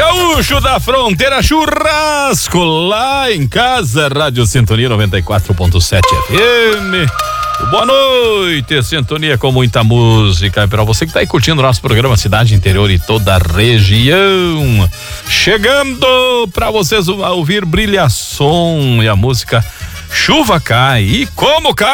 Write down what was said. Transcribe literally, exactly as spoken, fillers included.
Gaúcho da Fronteira, churrasco lá em casa, Rádio Sintonia noventa e quatro ponto sete F M. Boa noite, sintonia com muita música. Para você que tá aí curtindo o nosso programa Cidade Interior e toda a região. Chegando para vocês ouvir Brilha Som e a música Chuva Cai. E como cai?